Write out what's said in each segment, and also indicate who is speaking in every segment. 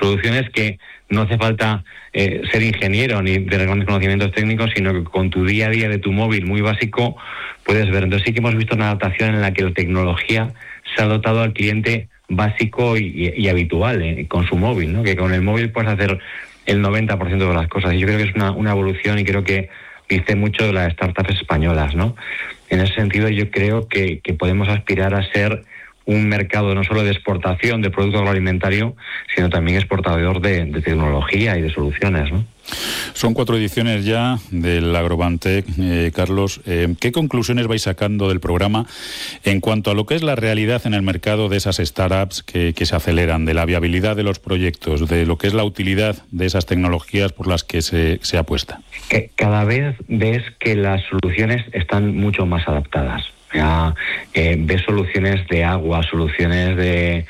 Speaker 1: soluciones que no hace falta ser ingeniero ni tener grandes conocimientos técnicos, sino que con tu día a día de tu móvil muy básico puedes ver. Entonces sí que hemos visto una adaptación en la que la tecnología se ha dotado al cliente básico y habitual con su móvil, ¿no? Que con el móvil puedes hacer el 90% de las cosas. Y yo creo que es una evolución, y creo que dice mucho de las startups españolas, ¿no? En ese sentido yo creo que podemos aspirar a ser un mercado no solo de exportación de producto agroalimentario, sino también exportador de tecnología y de soluciones, ¿no?
Speaker 2: Son 4 ediciones ya del Agrobantec, Carlos. ¿Qué conclusiones vais sacando del programa en cuanto a lo que es la realidad en el mercado de esas startups que se aceleran, de la viabilidad de los proyectos, de lo que es la utilidad de esas tecnologías por las que se apuesta?
Speaker 1: Que cada vez ves que las soluciones están mucho más adaptadas. Ya ves soluciones de agua, soluciones de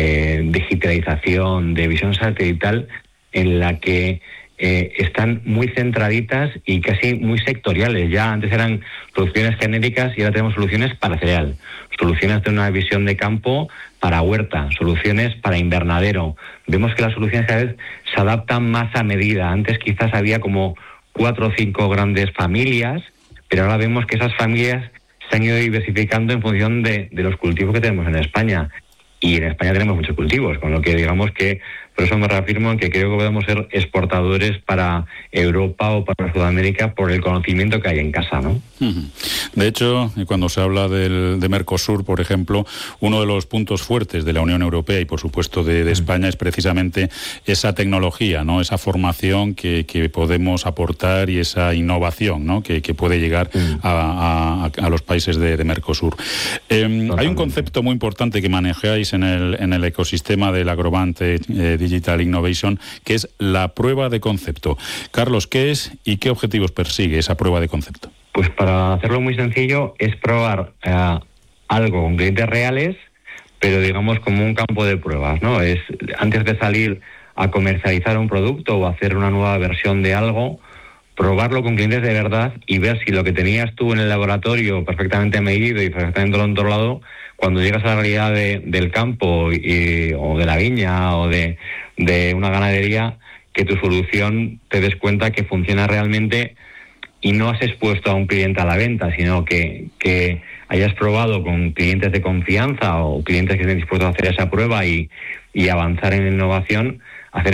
Speaker 1: digitalización, de visión satelital, en la que están muy centraditas y casi muy sectoriales. Ya antes eran soluciones genéricas y ahora tenemos soluciones para cereal, soluciones de una visión de campo para huerta, soluciones para invernadero. Vemos que las soluciones cada vez se adaptan más a medida. Antes quizás había como 4 o 5 grandes familias, pero ahora vemos que esas familias se han ido diversificando en función de los cultivos que tenemos en España. Y en España tenemos muchos cultivos, con lo que digamos que, por eso me reafirmo en que creo que podemos ser exportadores para Europa o para Sudamérica por el conocimiento que hay en casa, ¿no?
Speaker 2: De hecho, cuando se habla de Mercosur, por ejemplo, uno de los puntos fuertes de la Unión Europea y, por supuesto, de España es precisamente esa tecnología, ¿no? Esa formación que podemos aportar y esa innovación, ¿no? que puede llegar a los países de Mercosur. Hay un concepto muy importante que manejáis en el ecosistema del Agrobantec Digital Innovation, que es la prueba de concepto. Carlos, ¿qué es y qué objetivos persigue esa prueba de concepto?
Speaker 1: Pues para hacerlo muy sencillo, es probar algo con clientes reales, pero digamos como un campo de pruebas, ¿no? Es antes de salir a comercializar un producto o hacer una nueva versión de algo, probarlo con clientes de verdad y ver si lo que tenías tú en el laboratorio perfectamente medido y perfectamente controlado, cuando llegas a la realidad del campo o de la viña o de una ganadería, que tu solución te des cuenta que funciona realmente y no has expuesto a un cliente a la venta, sino que hayas probado con clientes de confianza o clientes que estén dispuestos a hacer esa prueba y avanzar en innovación, hacer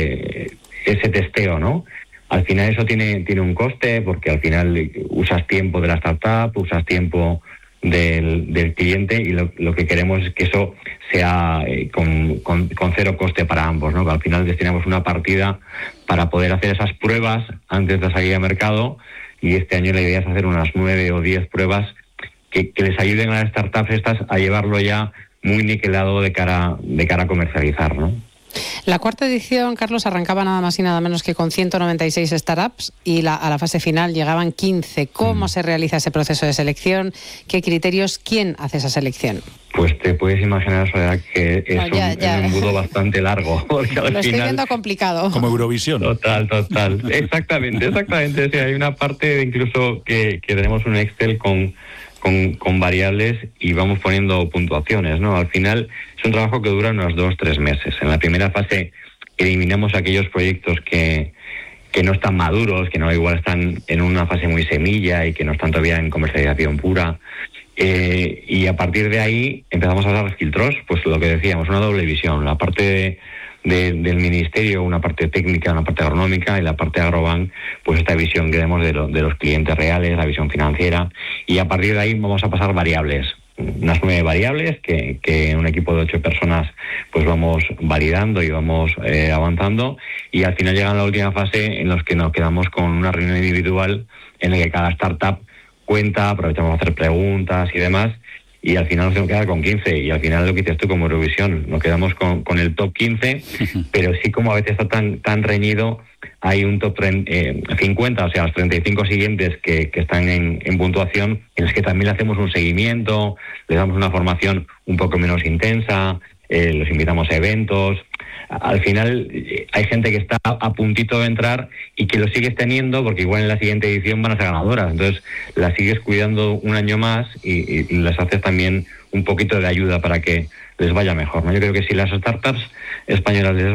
Speaker 1: ese testeo, ¿no? Al final eso tiene un coste, porque al final usas tiempo de la startup, usas tiempo del cliente, y lo que queremos es que eso sea con cero coste para ambos, ¿no? Que al final destinamos una partida para poder hacer esas pruebas antes de salir al mercado, y este año la idea es hacer unas 9 o 10 pruebas que les ayuden a las startups estas a llevarlo ya muy niquelado de cara a comercializar, ¿no?
Speaker 3: La cuarta edición, Carlos, arrancaba nada más y nada menos que con 196 startups y a la fase final llegaban 15. ¿Cómo se realiza ese proceso de selección? ¿Qué criterios? ¿Quién hace esa selección?
Speaker 1: Pues te puedes imaginar, Soledad, que es un embudo bastante largo. Porque al
Speaker 3: Lo estoy viendo complicado.
Speaker 2: Como Eurovisión.
Speaker 1: Total. Exactamente. O sea, hay una parte incluso que tenemos un Excel con variables y vamos poniendo puntuaciones, ¿no? Al final es un trabajo que dura unos 2-3 meses. En la primera fase eliminamos aquellos proyectos que no están maduros, que no igual están en una fase muy semilla y que no están todavía en comercialización pura. Y a partir de ahí empezamos a dar filtros, pues lo que decíamos, una doble visión. La parte del ministerio, una parte técnica, una parte agronómica, y la parte de Agrobank, pues esta visión que tenemos de los clientes reales, la visión financiera, y a partir de ahí vamos a pasar variables, unas 9 variables que en un equipo de 8 personas pues vamos validando y vamos avanzando, y al final llega la última fase en los que nos quedamos con una reunión individual en la que cada startup cuenta, aprovechamos a hacer preguntas y demás, y al final nos tenemos que quedar con 15, y al final lo que dices tú como Eurovisión, nos quedamos con el top 15, pero sí, como a veces está tan reñido, hay un top 50, o sea, los 35 siguientes que están en puntuación, en los que también le hacemos un seguimiento, le damos una formación un poco menos intensa, los invitamos a eventos. Al final hay gente que está a puntito de entrar y que lo sigues teniendo, porque igual en la siguiente edición van a ser ganadoras, entonces las sigues cuidando un año más y les haces también un poquito de ayuda para que les vaya mejor, ¿no? Yo creo que si las startups españolas les